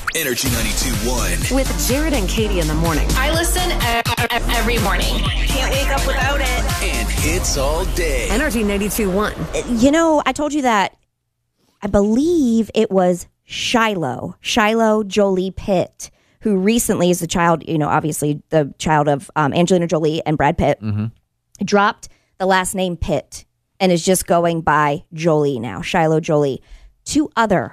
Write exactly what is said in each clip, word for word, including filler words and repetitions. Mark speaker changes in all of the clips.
Speaker 1: Energy ninety-two point one.
Speaker 2: With Jared and Katie in the morning.
Speaker 3: I listen every morning.
Speaker 4: Can't wake up without it.
Speaker 1: And hits all day.
Speaker 2: Energy ninety-two point one.
Speaker 5: You know, I told you that I believe it was Shiloh, Shiloh Jolie Pitt, who recently is the child, you know, obviously the child of um, Angelina Jolie and Brad Pitt,
Speaker 6: Mm-hmm.
Speaker 5: dropped the last name Pitt and is just going by Jolie now, Shiloh Jolie. Two other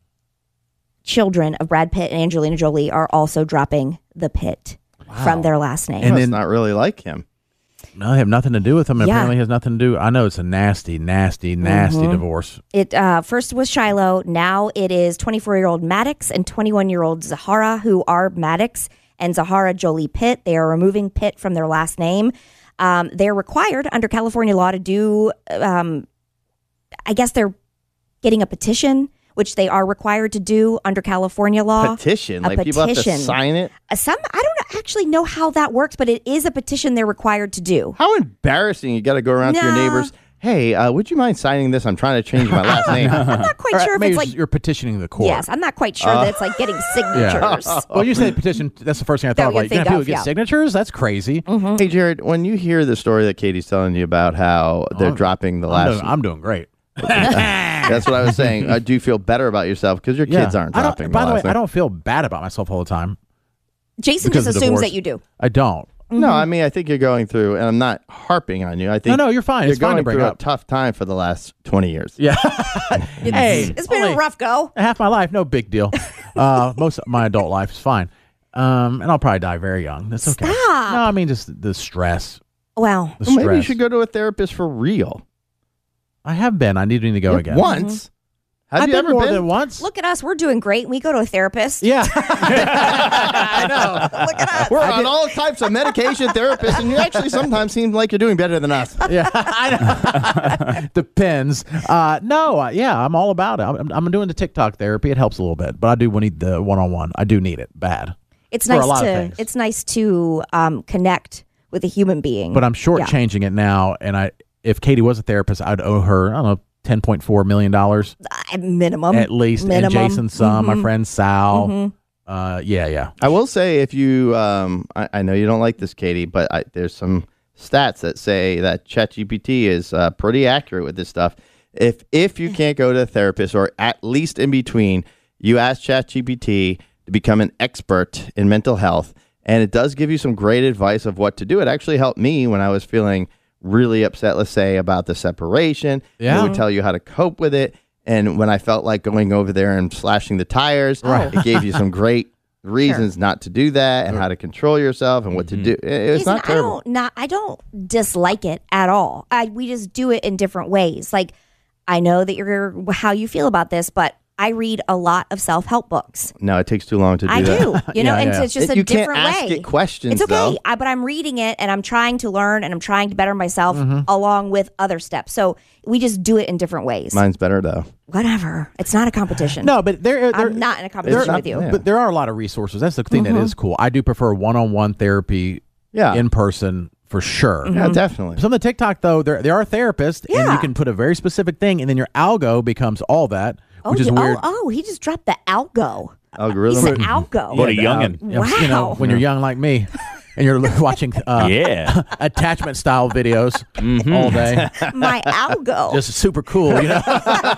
Speaker 5: children of Brad Pitt and Angelina Jolie are also dropping the Pitt from their last name.
Speaker 6: And
Speaker 7: Well,
Speaker 6: then-
Speaker 7: it's not really like him.
Speaker 6: No, they have nothing to do with him. And
Speaker 5: Yeah.
Speaker 6: Apparently has nothing to do. I know it's a nasty, nasty, nasty
Speaker 5: Mhm.
Speaker 6: divorce.
Speaker 5: It uh, first was Shiloh. Now it is twenty-four-year-old Maddox and twenty-one-year-old Zahara, who are Maddox and Zahara Jolie Pitt. They are removing Pitt from their last name. Um, they're required under California law to do, um, I guess they're getting a petition, which they are required to do under California law.
Speaker 7: Petition?
Speaker 5: A
Speaker 7: Like people have to
Speaker 5: petition.
Speaker 7: sign it?
Speaker 5: Uh, Some I don't actually know how that works, but it is a petition they're required to do.
Speaker 7: How embarrassing. You got to go around to your
Speaker 5: Nah.
Speaker 7: neighbors. Hey, uh, would you mind signing this? I'm trying to change my last name.
Speaker 5: I'm not quite
Speaker 6: Or
Speaker 5: sure if
Speaker 6: maybe
Speaker 5: it's like
Speaker 6: you're petitioning the court.
Speaker 5: yes, I'm not quite sure that it's like getting signatures.
Speaker 6: Well, you say petition. That's the first thing I
Speaker 5: That
Speaker 6: thought.
Speaker 5: we
Speaker 6: Like,
Speaker 5: think
Speaker 6: you know, people
Speaker 5: of,
Speaker 6: get
Speaker 5: yeah.
Speaker 6: signatures. That's crazy.
Speaker 7: Hey, Jared, when you hear the story that Katie's telling you about how they're
Speaker 6: I'm-
Speaker 7: dropping the
Speaker 6: I'm
Speaker 7: last
Speaker 6: doing, I'm doing great.
Speaker 7: That's what I was saying. Uh, do you feel better about yourself because your kids aren't
Speaker 6: I don't-
Speaker 7: dropping?
Speaker 6: By the way,
Speaker 7: last name?
Speaker 6: I don't feel bad about myself all the time.
Speaker 5: Jason
Speaker 6: Because
Speaker 5: just
Speaker 6: of
Speaker 5: assumes
Speaker 6: divorce.
Speaker 5: that you do.
Speaker 6: I don't.
Speaker 7: No, I mean I think you're going through, and I'm not harping on you. I think
Speaker 6: No, no, you're fine.
Speaker 7: You're
Speaker 6: It's fine
Speaker 7: going
Speaker 6: to bring
Speaker 7: through
Speaker 6: up.
Speaker 7: a tough time for the last twenty years.
Speaker 6: Yeah.
Speaker 5: It's,
Speaker 6: Hey,
Speaker 5: it's been
Speaker 6: only
Speaker 5: a rough go.
Speaker 6: half my life, no big deal. Uh, most of my adult life is fine. Um, and I'll probably die very young. That's okay.
Speaker 5: Stop.
Speaker 6: No, I mean just the stress.
Speaker 5: Well,
Speaker 6: The
Speaker 7: Well, maybe you
Speaker 6: stress.
Speaker 7: should go to a therapist for real.
Speaker 6: I have been. I need to go again.
Speaker 7: Once. Have
Speaker 6: I've
Speaker 7: you
Speaker 6: been
Speaker 7: ever
Speaker 6: more
Speaker 7: been?
Speaker 6: than once.
Speaker 5: look at us. We're doing great. We go to a therapist.
Speaker 6: Yeah. I know.
Speaker 5: Look at us.
Speaker 7: We're on all types of medication therapists, and you actually sometimes seem like you're doing better than us.
Speaker 6: Yeah, I know. Depends. Uh, no, uh, yeah, I'm all about it. I'm, I'm doing the TikTok therapy. It helps a little bit, but I do need the one-on-one. I do need it bad.
Speaker 5: It's
Speaker 6: For a
Speaker 5: nice
Speaker 6: lot of
Speaker 5: to
Speaker 6: things.
Speaker 5: it's nice to um, connect with a human being.
Speaker 6: But I'm
Speaker 5: Yeah.
Speaker 6: shortchanging it now, and I if Katie was a therapist, I'd owe her, I don't know, ten point four million dollars
Speaker 5: Uh, minimum
Speaker 6: at least.
Speaker 5: minimum.
Speaker 6: And Jason some, my
Speaker 5: Mhm.
Speaker 6: friend Sal.
Speaker 5: Mhm.
Speaker 6: Uh, yeah, yeah.
Speaker 7: I will say, if you, um, I, I know you don't like this, Katie, but I, there's some stats that say that ChatGPT is uh, pretty accurate with this stuff. If if you can't go to a therapist, or at least in between, you ask ChatGPT to become an expert in mental health, and it does give you some great advice of what to do. It actually helped me when I was feeling really upset, let's say, about the separation.
Speaker 6: Yeah.
Speaker 7: It would tell you how to cope with it. And when I felt like going over there and slashing the tires,
Speaker 5: Right.
Speaker 7: it gave you some great reasons not to do that and how to control yourself and what to do. It, it was
Speaker 5: Listen,
Speaker 7: not
Speaker 5: I
Speaker 7: terrible.
Speaker 5: don't not I don't dislike it at all. I we just do it in different ways. Like I know that you're how you feel about this, but I read a lot of self-help books.
Speaker 7: No, it takes too long to do
Speaker 5: I
Speaker 7: that.
Speaker 5: do, you know,
Speaker 6: Yeah,
Speaker 5: and
Speaker 6: yeah.
Speaker 5: it's just
Speaker 7: It-
Speaker 5: a
Speaker 7: you can't
Speaker 5: different
Speaker 7: ask
Speaker 5: way.
Speaker 7: it questions,
Speaker 5: It's okay,
Speaker 7: though.
Speaker 5: I, but I'm reading it and I'm trying to learn and I'm trying to better myself
Speaker 7: Mm-hmm.
Speaker 5: along with other steps. So we just do it in different ways.
Speaker 7: Mine's better, though.
Speaker 5: Whatever. It's not a competition.
Speaker 6: No, but there, there
Speaker 5: I'm not in a competition
Speaker 7: not-
Speaker 5: with you.
Speaker 7: yeah.
Speaker 6: But there are a lot of resources. That's the thing that is cool. I do prefer one-on-one therapy
Speaker 7: Yeah.
Speaker 6: in person for sure.
Speaker 7: Yeah, definitely.
Speaker 6: Some of the TikTok though, there there are therapists, and
Speaker 5: Yeah.
Speaker 6: you can put a very specific thing, and then your algo becomes all that,
Speaker 5: Oh,
Speaker 6: which is
Speaker 5: yeah.
Speaker 6: weird.
Speaker 5: Oh, oh, he just dropped the algo. He
Speaker 7: Algorithm.
Speaker 5: said algo.
Speaker 8: What a
Speaker 6: the
Speaker 8: youngin'.
Speaker 6: al- You know,
Speaker 5: Wow.
Speaker 6: when you're young like me, and you're watching uh,
Speaker 8: Yeah.
Speaker 6: attachment style videos all day,
Speaker 5: My algo.
Speaker 6: just super cool, you know.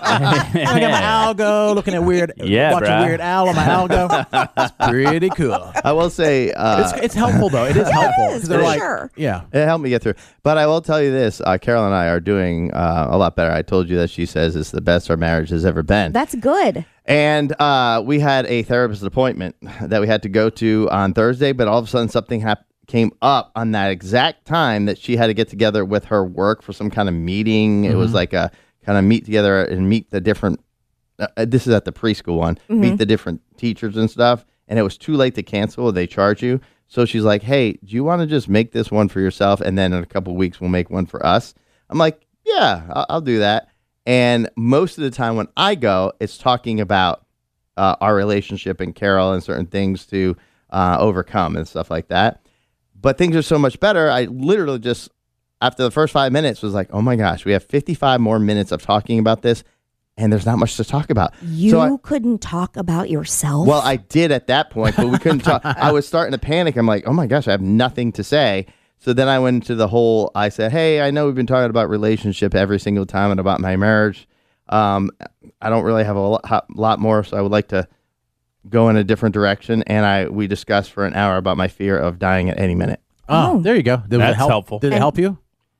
Speaker 6: I got my algo, looking at weird,
Speaker 8: Yeah,
Speaker 6: watching
Speaker 8: bruh.
Speaker 6: Weird Al on my algo. It's pretty cool.
Speaker 7: I will say uh,
Speaker 6: It's it's helpful though. It is helpful
Speaker 5: is,
Speaker 6: 'cause they're
Speaker 5: for
Speaker 6: like,
Speaker 5: sure.
Speaker 6: yeah.
Speaker 7: it helped me get through. But I will tell you this. Uh, Carol and I are doing uh, a lot better. I told you that she says it's the best our marriage has ever been.
Speaker 5: That's good.
Speaker 7: And uh, we had a therapist appointment that we had to go to on Thursday, but all of a sudden something hap- came up on that exact time that she had to get together with her work for some kind of meeting. It was like a kind of meet together and meet the different, uh, this is at the preschool one, meet the different teachers and stuff. And it was too late to cancel. They charge you. So she's like, hey, do you want to just make this one for yourself? And then in a couple of weeks, we'll make one for us. I'm like, yeah, I'll, I'll do that. And most of the time when I go, it's talking about uh, our relationship and Carol and certain things to uh, overcome and stuff like that. But things are so much better. I literally just, after the first five minutes, was like, oh my gosh, we have fifty-five more minutes of talking about this and there's not much to talk about.
Speaker 5: You
Speaker 7: so I,
Speaker 5: couldn't talk about yourself?
Speaker 7: Well, I did at that point, but we couldn't talk. I was starting to panic. I'm like, oh my gosh, I have nothing to say. So then I went into the whole, I said, hey, I know we've been talking about relationship every single time and about my marriage. Um, I don't really have a lot, lot more, so I would like to go in a different direction. And I we discussed for an hour about my fear of dying at any minute.
Speaker 6: Oh, there you go. Did
Speaker 8: That's
Speaker 6: it help?
Speaker 8: helpful.
Speaker 6: Did it
Speaker 5: And-
Speaker 6: help you?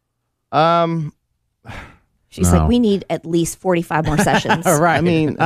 Speaker 7: Um,
Speaker 5: She's
Speaker 6: No.
Speaker 5: like, we need at least forty-five more sessions.
Speaker 6: right.
Speaker 7: I mean,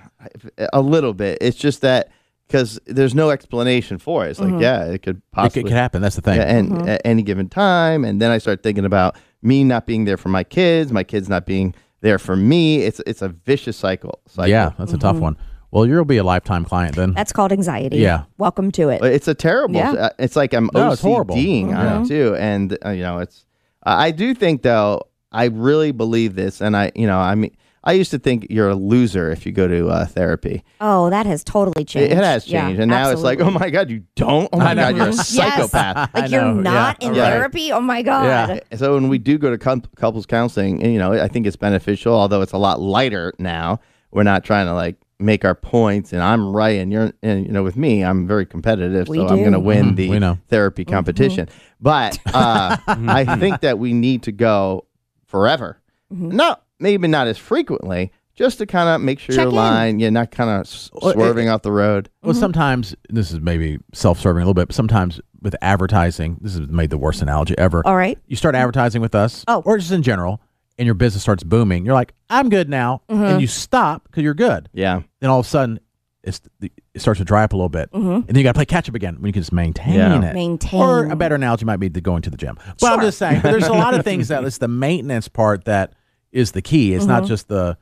Speaker 7: a little bit. It's just that because there's no explanation for it. It's like, yeah, it could
Speaker 6: It
Speaker 7: possibly
Speaker 6: could, could happen. That's the thing.
Speaker 7: Yeah, and at any given time. And then I start thinking about me not being there for my kids, my kids not being there for me. It's it's a vicious cycle. cycle.
Speaker 6: Yeah, that's a tough one. Well, you'll be a lifetime client then.
Speaker 5: That's called anxiety.
Speaker 6: Yeah.
Speaker 5: Welcome to it.
Speaker 7: But it's a terrible.
Speaker 5: Yeah.
Speaker 7: uh, It's like I'm
Speaker 6: No, it's horrible.
Speaker 7: OCDing on it too, and uh, you know, it's. Uh, I do think though. I really believe this, and I, you know, I mean, I used to think you're a loser if you go to uh, therapy.
Speaker 5: Oh, that has totally
Speaker 7: It,
Speaker 5: changed.
Speaker 7: it has
Speaker 5: Yeah,
Speaker 7: changed, and now it's like, oh
Speaker 5: absolutely.
Speaker 7: my god, you don't. Oh my god, you're a
Speaker 5: Yes.
Speaker 7: psychopath.
Speaker 6: I
Speaker 5: Like you're
Speaker 6: know,
Speaker 5: not
Speaker 6: yeah.
Speaker 5: in
Speaker 7: Yeah.
Speaker 5: therapy? Oh my God.
Speaker 6: Yeah.
Speaker 7: So when we do go to com- couples counseling, and, you know, I think it's beneficial, although it's a lot lighter now. We're not trying to like make our points, and I'm right, and you're, and you know, with me, I'm very competitive,
Speaker 5: We
Speaker 7: so I'm
Speaker 5: do.
Speaker 7: going to win
Speaker 6: Mhm, we
Speaker 7: the
Speaker 6: know.
Speaker 7: therapy competition. But uh, I think that we need to go forever. No, maybe not as frequently, just to kind of make sure
Speaker 5: Check
Speaker 7: you're
Speaker 5: in.
Speaker 7: aligned. You're not kind of s-
Speaker 6: Well, it-
Speaker 7: swerving off the road.
Speaker 6: Well, sometimes this is maybe self-serving a little bit, but sometimes with advertising, this has made the worst analogy ever.
Speaker 5: All right.
Speaker 6: You start advertising with us,
Speaker 5: Oh.
Speaker 6: or just in general, and your business starts booming. You're like, I'm good now, and you stop because you're good.
Speaker 7: Yeah.
Speaker 6: Then all of a sudden, it's it starts to dry up a little bit, and then you got to play catch up again when you can just maintain
Speaker 7: Yeah.
Speaker 6: it.
Speaker 5: Maintain.
Speaker 6: Or a better analogy might be the going to the gym. But I'm
Speaker 5: Sure.
Speaker 6: just saying, but there's a lot of things that it's the maintenance part that is the key. It's not just the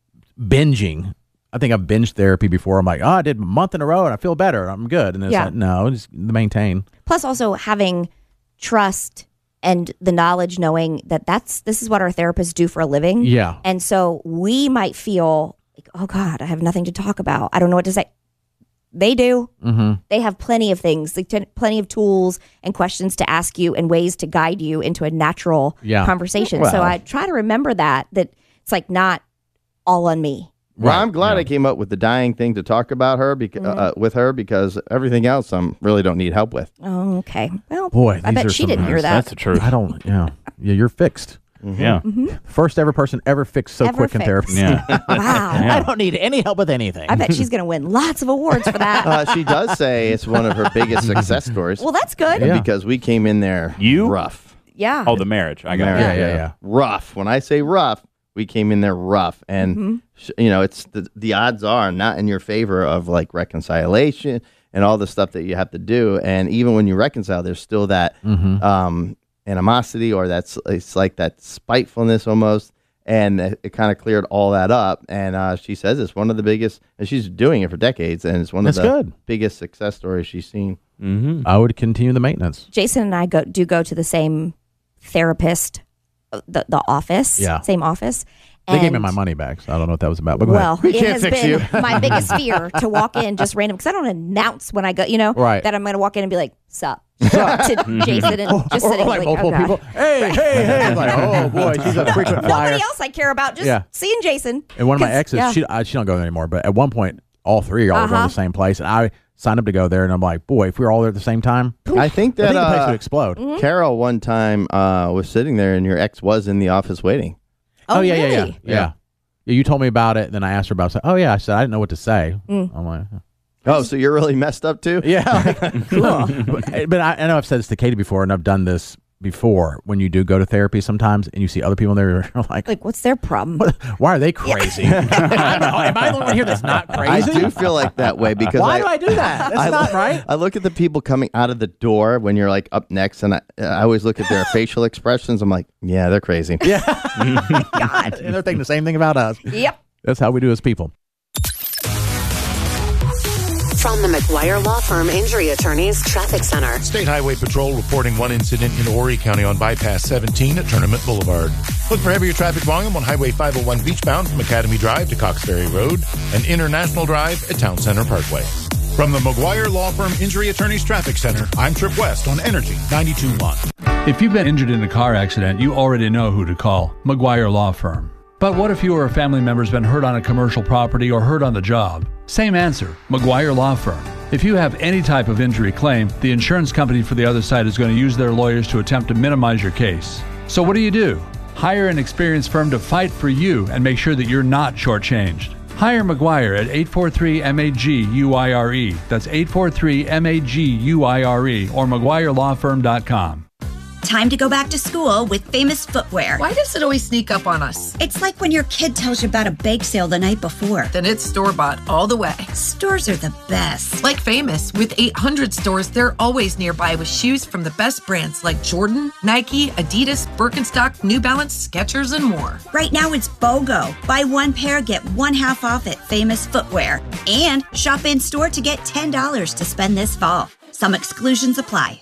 Speaker 6: binging. I think I've binged therapy before. I'm like, oh, I did a month in a row and I feel better. I'm good. And it's
Speaker 5: Yeah.
Speaker 6: like, no, just maintain.
Speaker 5: Plus also having trust and the knowledge knowing that that's this is what our therapists do for a living.
Speaker 6: Yeah.
Speaker 5: And so we might feel like, oh God, I have nothing to talk about. I don't know what to say. They do.
Speaker 6: Mm-hmm.
Speaker 5: They have plenty of things, like t- plenty of tools and questions to ask you and ways to guide you into a natural
Speaker 6: Yeah.
Speaker 5: conversation. So
Speaker 7: Well.
Speaker 5: I try to remember that, that it's like not all on me.
Speaker 7: Well,
Speaker 6: Right,
Speaker 7: I'm glad
Speaker 6: yeah.
Speaker 7: I came up with the dying thing to talk about her because uh, with her because everything else I really don't need help with.
Speaker 5: Oh, okay. Well,
Speaker 6: Boy,
Speaker 5: I
Speaker 6: these
Speaker 5: bet
Speaker 6: are
Speaker 5: she
Speaker 6: some-
Speaker 5: didn't hear that.
Speaker 8: That's the truth.
Speaker 6: I don't, yeah. Yeah, you're fixed.
Speaker 8: Yeah.
Speaker 6: First ever person ever fixed so
Speaker 5: Ever
Speaker 6: quick in therapy.
Speaker 5: fixed.
Speaker 8: Yeah.
Speaker 5: Wow.
Speaker 6: I don't need any help with anything.
Speaker 5: I bet she's going to win lots of awards for that.
Speaker 7: Uh, she does say it's one of her biggest success stories.
Speaker 5: Well, that's good.
Speaker 6: Yeah.
Speaker 7: Because we came in there
Speaker 8: You?
Speaker 7: rough.
Speaker 5: Yeah.
Speaker 8: Oh, the marriage. I got
Speaker 7: Marriage,
Speaker 8: it.
Speaker 6: Yeah, yeah, yeah.
Speaker 7: Rough. When I say rough, we came in there rough. And,
Speaker 5: Mm-hmm.
Speaker 7: sh- you know, it's the, the odds are not in your favor of like reconciliation and all the stuff that you have to do. And even when you reconcile, there's still that
Speaker 6: Mm-hmm.
Speaker 7: um, animosity or that's it's like that spitefulness almost. And it, it kind of cleared all that up. And uh, she says it's one of the biggest, and she's doing it for decades. And it's one
Speaker 6: That's
Speaker 7: of the
Speaker 6: good.
Speaker 7: biggest success stories she's seen.
Speaker 8: Mm-hmm.
Speaker 6: I would continue the maintenance.
Speaker 5: Jason and I go do go to the same therapist, uh, the the office,
Speaker 6: Yeah.
Speaker 5: same office.
Speaker 6: They gave me
Speaker 5: And-
Speaker 6: my money back, so I don't know what that was about. But go ahead.
Speaker 5: Well,
Speaker 7: We
Speaker 5: it
Speaker 7: can't
Speaker 5: has
Speaker 7: fix
Speaker 5: been
Speaker 7: you.
Speaker 5: my biggest fear to walk in just random because I don't announce when I go, you know,
Speaker 6: Right.
Speaker 5: that I'm going to walk in and be like, "Sup," to Jason and just
Speaker 6: or
Speaker 5: sitting
Speaker 6: like
Speaker 5: like,
Speaker 6: multiple
Speaker 5: oh, God.
Speaker 6: people. Hey, hey, hey! It's like, oh boy, she's a frequent flyer.
Speaker 5: Nobody else I care about, just
Speaker 6: Yeah.
Speaker 5: seeing Jason.
Speaker 6: And one of my
Speaker 5: 'Cause-
Speaker 6: exes,
Speaker 5: yeah.
Speaker 6: she I, she don't go there anymore. But at one point, all three of y'all were going
Speaker 5: Uh-huh.
Speaker 6: to the same place, and I signed up to go there. And I'm like, boy, if we were all there at the same time,
Speaker 7: I think
Speaker 6: I
Speaker 7: that
Speaker 6: think the place
Speaker 7: uh,
Speaker 6: would explode.
Speaker 5: Mm-hmm.
Speaker 7: Carol one time uh, was sitting there and your ex was in the office waiting.
Speaker 5: Oh,
Speaker 6: yeah,
Speaker 5: really?
Speaker 6: yeah, yeah, yeah, yeah. You told me about it, and then I asked her about it. I said, oh yeah, I said I didn't know what to say.
Speaker 5: Mm.
Speaker 6: I'm like,
Speaker 7: Oh, so you're really messed up too?
Speaker 6: yeah, cool. but, but I, I know I've said this to Katie before, and I've done this before. When you do go to therapy, sometimes, and you see other people there, you're like,
Speaker 5: Like, what's their problem?
Speaker 6: why are they crazy? I don't know. Am I the one here that's not
Speaker 7: I
Speaker 6: crazy?
Speaker 7: do feel like that way because
Speaker 6: Why
Speaker 7: I,
Speaker 6: do I do that? That's
Speaker 7: I,
Speaker 6: not right.
Speaker 7: I look at the people coming out of the door when you're like up next, and I, I always look at their facial expressions. I'm like, yeah, they're crazy.
Speaker 6: Yeah. God. And they're thinking the same thing about us.
Speaker 5: Yep.
Speaker 6: That's how we do as people.
Speaker 2: From the McGuire Law Firm Injury Attorneys Traffic Center.
Speaker 9: State Highway Patrol reporting one incident in Horry County on Bypass seventeen at Tournament Boulevard. Look for heavier traffic volume on Highway five oh one beachbound from Academy Drive to Cox Ferry Road and International Drive at Town Center Parkway. From the McGuire Law Firm Injury Attorneys Traffic Center, I'm Trip West on Energy ninety-two point one.
Speaker 10: If you've been injured in a car accident, you already know who to call. McGuire Law Firm.
Speaker 8: But what if you or a family member's been hurt on a commercial property or hurt on the job? Same answer, McGuire Law Firm. If you have any type of injury claim, the insurance company for the other side is going to use their lawyers to attempt to minimize your case. So what do you do? Hire an experienced firm to fight for you and make sure that you're not shortchanged. Hire McGuire at eight four three M A G U I R E. That's eight four three M A G U I R E or McGuire Law Firm dot com.
Speaker 10: Time to go back to school with Famous Footwear.
Speaker 4: Why does it always sneak up on us?
Speaker 10: It's like when your kid tells you about a bake sale the night before.
Speaker 4: Then it's store-bought all the way.
Speaker 10: Stores are the best.
Speaker 4: Like Famous. With eight hundred stores, they're always nearby with shoes from the best brands like Jordan, Nike, Adidas, Birkenstock, New Balance, Skechers, and more.
Speaker 10: Right now it's BOGO. Buy one pair, get one half off at Famous Footwear. And shop in-store to get ten dollars to spend this fall. Some exclusions apply.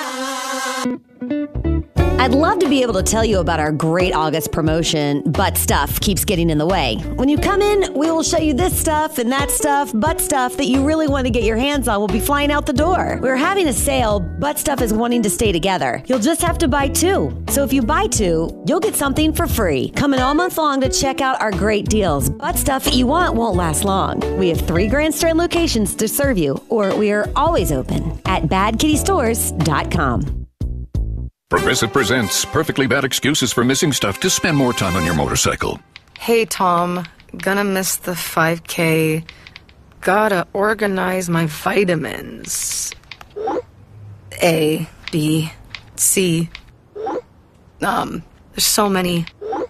Speaker 2: I'd love to be able to tell you about our great August promotion, but stuff keeps getting in the way. When you come in, we will show you this stuff and that stuff, but stuff that you really want to get your hands on will be flying out the door. We're having a sale, but stuff is wanting to stay together. You'll just have to buy two. So if you buy two, you'll get something for free. Come in all month long to check out our great deals. But stuff that you want won't last long. We have three Grand Strand locations to serve you, or we are always open at bad kitty stores dot com.
Speaker 11: Progressive presents Perfectly Bad Excuses for Missing Stuff to Spend More Time on Your Motorcycle.
Speaker 12: Hey, Tom. Gonna miss the five K. Gotta organize my vitamins. A, B, C. Um, there's so many.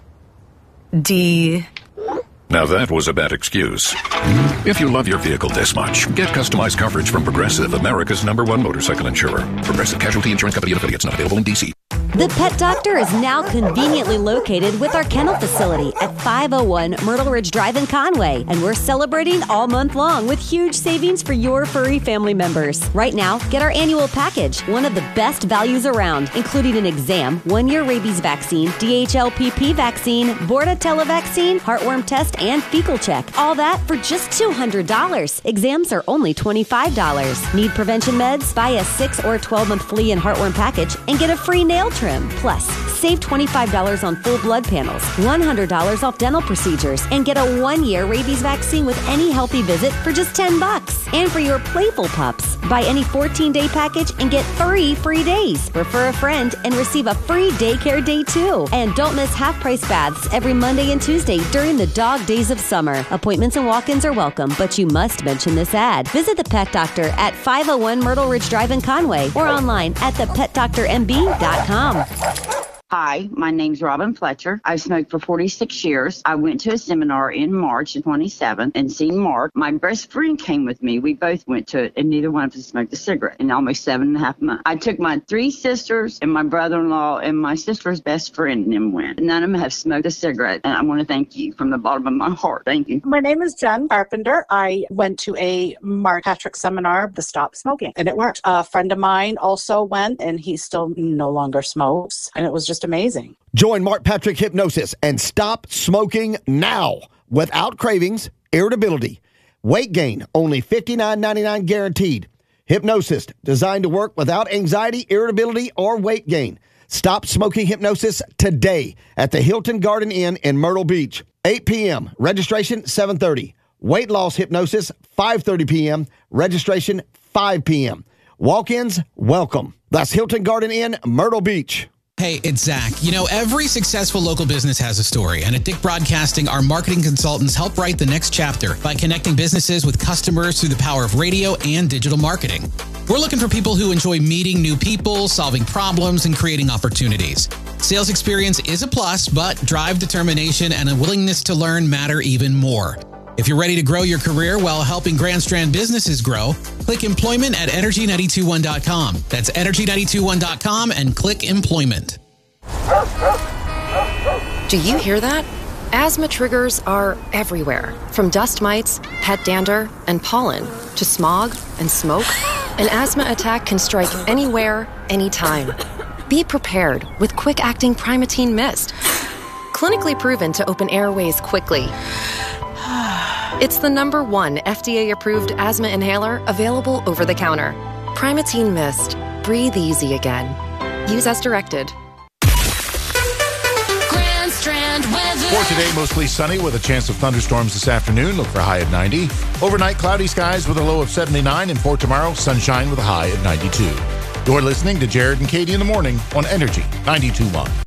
Speaker 12: D.
Speaker 11: Now that was a bad excuse. If you love your vehicle this much, get customized coverage from Progressive, America's number one motorcycle insurer. Progressive Casualty Insurance Company and affiliates, not available in D C.
Speaker 2: The Pet Doctor is now conveniently located with our kennel facility at five oh one Myrtle Ridge Drive in Conway. And we're celebrating all month long with huge savings for your furry family members. Right now, get our annual package, one of the best values around, including an exam, one-year rabies vaccine, D H L P P vaccine, Bordetella vaccine, heartworm test, and fecal check. All that for just two hundred dollars. Exams are only twenty-five dollars. Need prevention meds? Buy a six or twelve-month flea and heartworm package and get a free nail trim. Plus, save twenty-five dollars on full blood panels, one hundred dollars off dental procedures, and get a one-year rabies vaccine with any healthy visit for just ten bucks. And for your playful pups, buy any fourteen-day package and get three free days. Refer a friend and receive a free daycare day too. And don't miss half-price baths every Monday and Tuesday during the dog days of summer. Appointments and walk-ins are welcome, but you must mention this ad. Visit the Pet Doctor at five oh one Myrtle Ridge Drive in Conway or online at the pet doctor m b dot com.
Speaker 13: Hi, my name's Robin Fletcher. I've smoked for forty-six years. I went to a seminar in March of twenty-seven and seen Mark. My best friend came with me. We both went to it, and neither one of us smoked a cigarette in almost seven and a half months. I took my three sisters and my brother-in-law and my sister's best friend and them went. None of them have smoked a cigarette, and I want to thank you from the bottom of my heart. Thank you.
Speaker 14: My name is Jen Carpenter. I went to a Mark Patrick seminar, the Stop Smoking, and it worked. A friend of mine also went, and he still no longer smokes, and it was just amazing.
Speaker 15: Join Mark Patrick Hypnosis and stop smoking now without cravings, irritability, weight gain, only fifty-nine ninety-nine guaranteed. Hypnosis designed to work without anxiety, irritability, or weight gain. Stop smoking hypnosis today at the Hilton Garden Inn in Myrtle Beach. eight p.m. Registration seven thirty. Weight loss hypnosis five thirty p.m. Registration five p.m. Walk-ins welcome. That's Hilton Garden Inn, Myrtle Beach.
Speaker 16: Hey, it's Zach. You know, every successful local business has a story, and at Dick Broadcasting, our marketing consultants help write the next chapter by connecting businesses with customers through the power of radio and digital marketing. We're looking for people who enjoy meeting new people, solving problems, and creating opportunities. Sales experience is a plus, but drive, determination, and a willingness to learn matter even more. If you're ready to grow your career while helping Grand Strand businesses grow, click employment at energy nine two one dot com. That's energy nine two one dot com and click employment.
Speaker 17: Do you hear that? Asthma triggers are everywhere, from dust mites, pet dander, and pollen, to smog and smoke. An asthma attack can strike anywhere, anytime. Be prepared with quick-acting Primatene Mist. Clinically proven to open airways quickly. It's the number one F D A-approved asthma inhaler available over the counter. Primatene Mist. Breathe easy again. Use as directed.
Speaker 3: Grand Strand and weather.
Speaker 9: For today, mostly sunny with a chance of thunderstorms this afternoon. Look for a high of ninety. Overnight, cloudy skies with a low of seventy-nine. And for tomorrow, sunshine with a high of ninety-two. You're listening to Jared and Katie in the morning on Energy ninety-two point one.